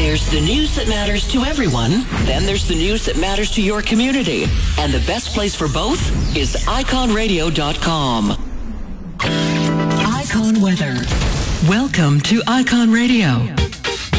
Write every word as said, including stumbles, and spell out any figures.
There's the news that matters to everyone. Then there's the news that matters to your community. And the best place for both is icon radio dot com. Icon Weather. Welcome to Icon Radio.